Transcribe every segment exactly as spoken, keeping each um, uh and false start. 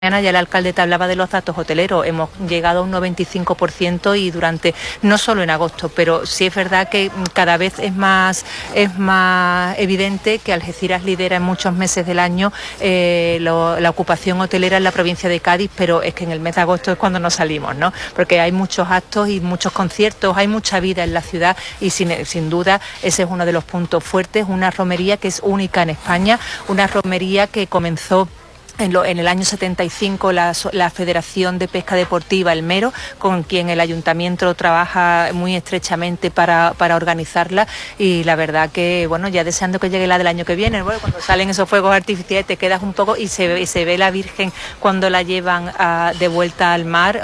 Ya el alcalde te hablaba de los datos hoteleros, hemos llegado a un noventa y cinco por ciento y durante, no solo en agosto, pero sí es verdad que cada vez es más, es más evidente que Algeciras lidera en muchos meses del año eh, lo, la ocupación hotelera en la provincia de Cádiz, pero es que en el mes de agosto es cuando nos salimos, ¿no? Porque hay muchos actos y muchos conciertos, hay mucha vida en la ciudad y sin, sin duda ese es uno de los puntos fuertes, una romería que es única en España, una romería que comenzó En, lo, en el año setenta y cinco la, la Federación de Pesca Deportiva, el Mero, con quien el ayuntamiento trabaja muy estrechamente para, para organizarla, y la verdad que, bueno, ya deseando que llegue la del año que viene, bueno, cuando salen esos fuegos artificiales te quedas un poco y se ve, y se ve la Virgen cuando la llevan a, de vuelta al mar,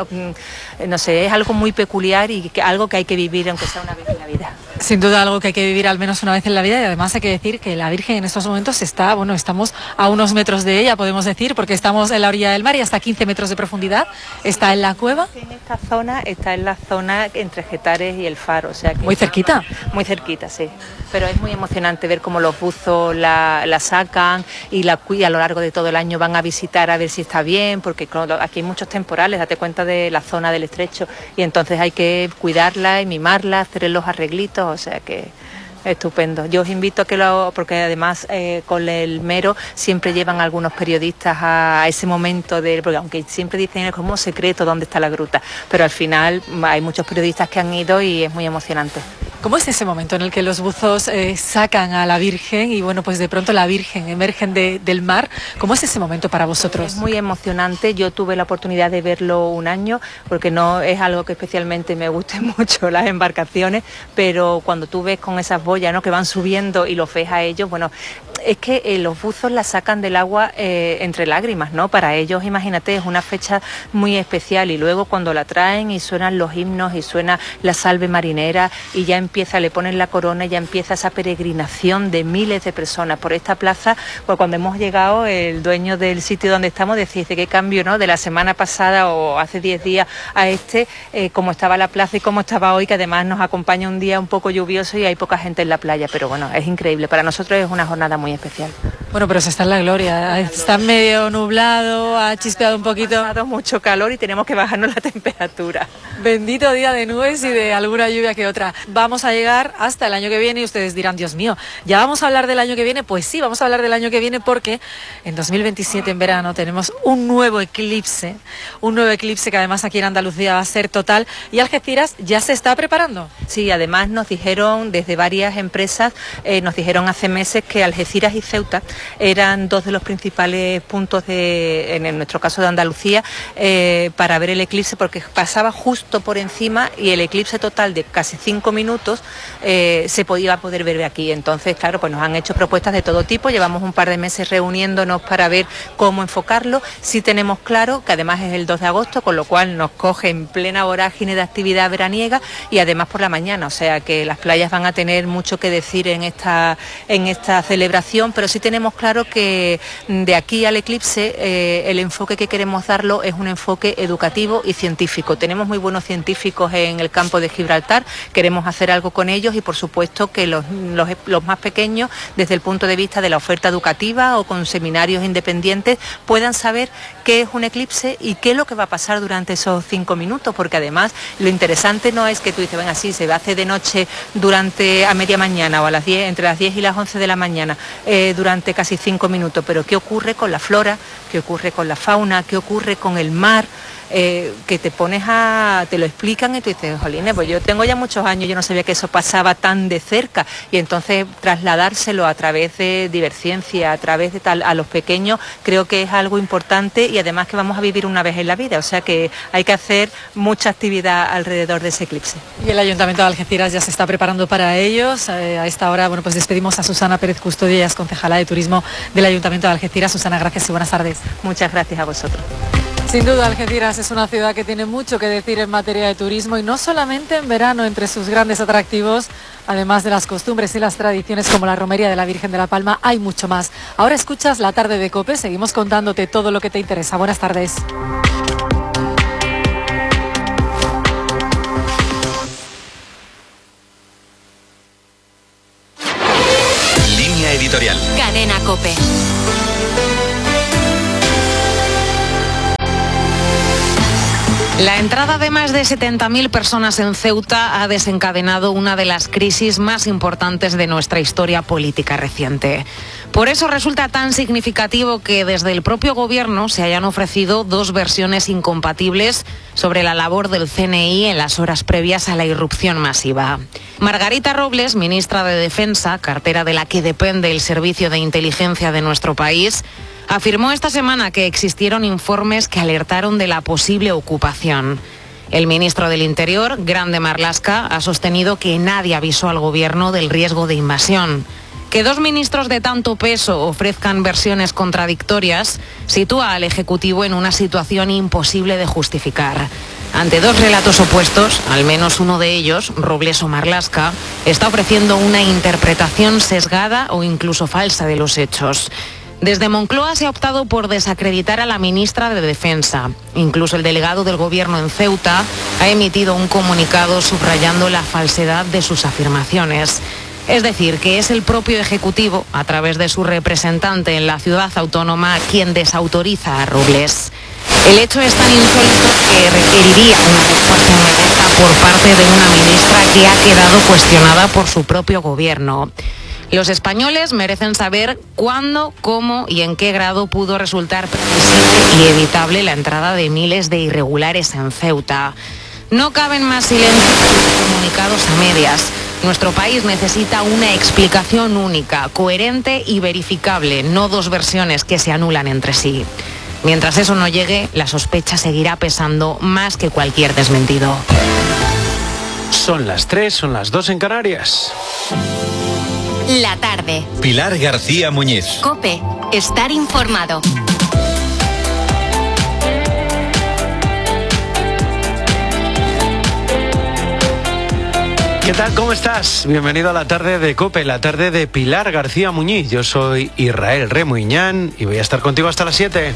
no sé, es algo muy peculiar y que, algo que hay que vivir aunque sea una vez en la vida. Sin duda algo que hay que vivir al menos una vez en la vida, y además hay que decir que la Virgen en estos momentos está, bueno, estamos a unos metros de ella, podemos decir, porque estamos en la orilla del mar y hasta quince metros de profundidad, está en la cueva. En esta zona, está en la zona entre Getares y el Faro, o sea que muy cerquita. Muy cerquita, sí. Pero es muy emocionante ver cómo los buzos la, la sacan y la y a lo largo de todo el año van a visitar a ver si está bien, porque aquí hay muchos temporales, date cuenta de la zona del estrecho, y entonces hay que cuidarla y mimarla, hacer los arreglitos, o sea que estupendo. Yo os invito a que lo, porque además eh, con el Mero siempre llevan algunos periodistas a, a ese momento de, porque aunque siempre dicen es como secreto dónde está la gruta, pero al final hay muchos periodistas que han ido y es muy emocionante. ¿Cómo es ese momento en el que los buzos eh, sacan a la Virgen y bueno, pues de pronto la Virgen emergen de, del mar? ¿Cómo es ese momento para vosotros? Es muy emocionante. Yo tuve la oportunidad de verlo un año, porque no es algo que especialmente me guste mucho las embarcaciones, pero cuando tú ves con esas boyas, ¿no?, que van subiendo y los ves a ellos, bueno, es que eh, los buzos la sacan del agua eh, entre lágrimas, ¿no? Para ellos, imagínate, es una fecha muy especial, y luego cuando la traen y suenan los himnos y suena la salve marinera y ya empieza, le ponen la corona y ya empieza esa peregrinación de miles de personas por esta plaza. Pues cuando hemos llegado, el dueño del sitio donde estamos decía, dice, qué cambio, ¿no?, de la semana pasada o hace diez días a este, eh, cómo estaba la plaza y cómo estaba hoy, que además nos acompaña un día un poco lluvioso y hay poca gente en la playa, pero bueno, es increíble, para nosotros es una jornada muy especial. Bueno, pero se está en la gloria, está medio nublado, ha chispeado un poquito. Ha dado mucho calor y tenemos que bajarnos la temperatura. Bendito día de nubes y de alguna lluvia que otra. Vamos a llegar hasta el año que viene y ustedes dirán, Dios mío, ¿ya vamos a hablar del año que viene? Pues sí, vamos a hablar del año que viene, porque en dos mil veintisiete, en verano, tenemos un nuevo eclipse, un nuevo eclipse que además aquí en Andalucía va a ser total, y Algeciras ya se está preparando. Sí, además nos dijeron desde varias empresas, eh, nos dijeron hace meses que Algeciras y Ceuta eran dos de los principales puntos de, en, en nuestro caso de Andalucía, eh, para ver el eclipse, porque pasaba justo por encima y el eclipse total de casi cinco minutos eh, se podía poder ver de aquí. Entonces, claro, pues nos han hecho propuestas de todo tipo, llevamos un par de meses reuniéndonos para ver cómo enfocarlo. Sí tenemos claro que además es el dos de agosto, con lo cual nos coge en plena vorágine de actividad veraniega y además por la mañana, o sea que las playas van a tener mucho que decir en esta, en esta celebración, pero sí tenemos claro que de aquí al eclipse eh, el enfoque que queremos darlo es un enfoque educativo y científico. Tenemos muy buenos científicos en el campo de Gibraltar, queremos hacer algo con ellos y por supuesto que los, los, los más pequeños, desde el punto de vista de la oferta educativa o con seminarios independientes, puedan saber qué es un eclipse y qué es lo que va a pasar durante esos cinco minutos, porque además lo interesante no es que tú dices, venga, sí, se hace de noche durante a media mañana o a las diez, entre las diez y las once de la mañana, eh, durante casi cinco minutos, pero qué ocurre con la flora, qué ocurre con la fauna, qué ocurre con el mar. Eh, que te pones a, te lo explican y tú dices, jolines, pues yo tengo ya muchos años, yo no sabía que eso pasaba tan de cerca, y entonces trasladárselo a través de Diverciencia, a través de tal, a los pequeños, creo que es algo importante y además que vamos a vivir una vez en la vida, o sea que hay que hacer mucha actividad alrededor de ese eclipse. Y el Ayuntamiento de Algeciras ya se está preparando para ellos. Eh, a esta hora, bueno, pues despedimos a Susana Pérez Custodio, ella es concejala de Turismo del Ayuntamiento de Algeciras. Susana, gracias y buenas tardes. Muchas gracias a vosotros. Sin duda, Algeciras es una ciudad que tiene mucho que decir en materia de turismo, y no solamente en verano. Entre sus grandes atractivos, además de las costumbres y las tradiciones como la romería de la Virgen de la Palma, hay mucho más. Ahora escuchas La Tarde de COPE, seguimos contándote todo lo que te interesa. Buenas tardes. Línea editorial. Cadena COPE. La entrada de más de setenta mil personas en Ceuta ha desencadenado una de las crisis más importantes de nuestra historia política reciente. Por eso resulta tan significativo que desde el propio gobierno se hayan ofrecido dos versiones incompatibles sobre la labor del C N I en las horas previas a la irrupción masiva. Margarita Robles, ministra de Defensa, cartera de la que depende el servicio de inteligencia de nuestro país, afirmó esta semana que existieron informes que alertaron de la posible ocupación. El ministro del Interior, Grande Marlaska, ha sostenido que nadie avisó al gobierno del riesgo de invasión. Que dos ministros de tanto peso ofrezcan versiones contradictorias sitúa al Ejecutivo en una situación imposible de justificar. Ante dos relatos opuestos, al menos uno de ellos, Robles o Marlaska, está ofreciendo una interpretación sesgada o incluso falsa de los hechos. Desde Moncloa se ha optado por desacreditar a la ministra de Defensa. Incluso el delegado del gobierno en Ceuta ha emitido un comunicado subrayando la falsedad de sus afirmaciones. Es decir, que es el propio Ejecutivo, a través de su representante en la ciudad autónoma, quien desautoriza a Robles. El hecho es tan insólito que requeriría una respuesta inmediata por parte de una ministra que ha quedado cuestionada por su propio gobierno. Los españoles merecen saber cuándo, cómo y en qué grado pudo resultar previsible y evitable la entrada de miles de irregulares en Ceuta. No caben más silencios ni comunicados a medias. Nuestro país necesita una explicación única, coherente y verificable, no dos versiones que se anulan entre sí. Mientras eso no llegue, la sospecha seguirá pesando más que cualquier desmentido. Son las tres, son las dos en Canarias. La tarde. Pilar García Muñiz. COPE. Estar informado. ¿Qué tal? ¿Cómo estás? Bienvenido a la tarde de COPE, la tarde de Pilar García Muñiz. Yo soy Israel Remuñán y voy a estar contigo hasta las siete.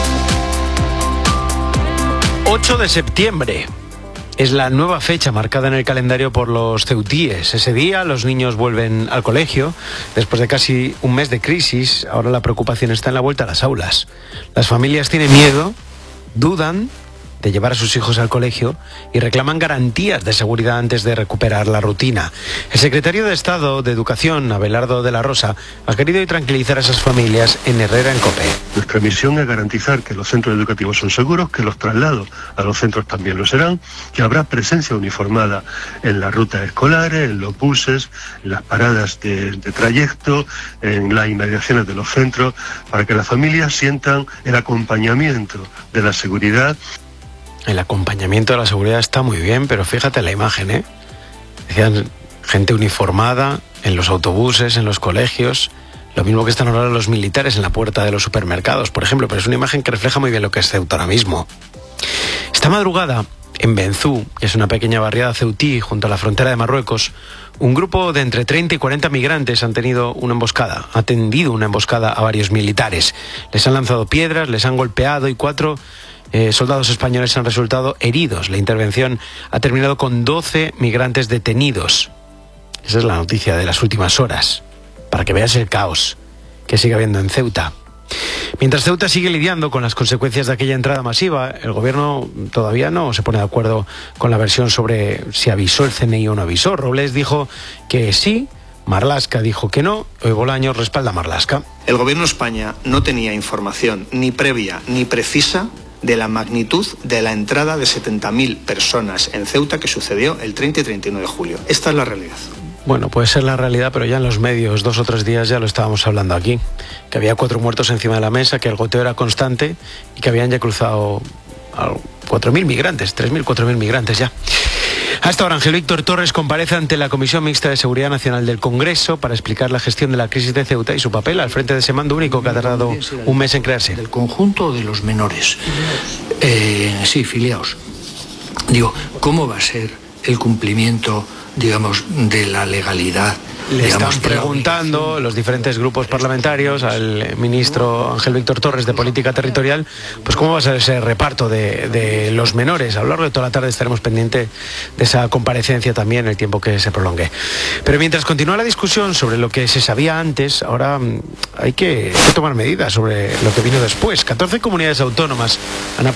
ocho de septiembre. Es la nueva fecha marcada en el calendario por los ceutíes. Ese día los niños vuelven al colegio. Después de casi un mes de crisis, ahora la preocupación está en la vuelta a las aulas. Las familias tienen miedo, dudan de llevar a sus hijos al colegio y reclaman garantías de seguridad antes de recuperar la rutina. El secretario de Estado de Educación, Abelardo de la Rosa, ha querido tranquilizar a esas familias en Herrera en COPE. Nuestra misión es garantizar que los centros educativos son seguros, que los traslados a los centros también lo serán, que habrá presencia uniformada en las rutas escolares, en los buses, en las paradas de, de trayecto, en las inmediaciones de los centros, para que las familias sientan el acompañamiento de la seguridad. El acompañamiento de la seguridad está muy bien, pero fíjate la imagen, ¿eh? Decían gente uniformada en los autobuses, en los colegios, lo mismo que están ahora los militares en la puerta de los supermercados, por ejemplo, pero es una imagen que refleja muy bien lo que es Ceuta ahora mismo. Esta madrugada, en Benzú, que es una pequeña barriada ceutí junto a la frontera de Marruecos, un grupo de entre treinta y cuarenta migrantes han tenido una emboscada, ha tendido una emboscada a varios militares. Les han lanzado piedras, les han golpeado y cuatro Eh, soldados españoles han resultado heridos. La intervención ha terminado con doce migrantes detenidos. Esa es la noticia de las últimas horas, para que veas el caos que sigue habiendo en Ceuta. Mientras Ceuta sigue lidiando con las consecuencias de aquella entrada masiva, el gobierno todavía no se pone de acuerdo con la versión sobre si avisó el C N I o no avisó. Robles dijo que sí, Marlaska dijo que no, hoy Bolaños respalda a Marlaska. El gobierno de España no tenía información ni previa ni precisa de la magnitud de la entrada de setenta mil personas en Ceuta que sucedió el treinta y treinta y uno de julio. Esta es la realidad. Bueno, puede ser la realidad, pero ya en los medios, dos o tres días ya lo estábamos hablando aquí, que había cuatro muertos encima de la mesa, que el goteo era constante y que habían ya cruzado cuatro mil migrantes, tres mil, cuatro mil migrantes ya. Hasta ahora, Ángel Víctor Torres comparece ante la Comisión Mixta de Seguridad Nacional del Congreso para explicar la gestión de la crisis de Ceuta y su papel al frente de ese mando único que ha tardado un mes en crearse. Del conjunto de los menores. Eh, sí, filiados. Digo, ¿cómo va a ser el cumplimiento, digamos, de la legalidad? Le digamos, están preguntando los diferentes grupos parlamentarios al ministro Ángel Víctor Torres de Política Territorial, pues cómo va a ser ese reparto de, de los menores. A lo largo de toda la tarde estaremos pendientes de esa comparecencia también, el tiempo que se prolongue. Pero mientras continúa la discusión sobre lo que se sabía antes, ahora hay que, hay que tomar medidas sobre lo que vino después. catorce comunidades autónomas han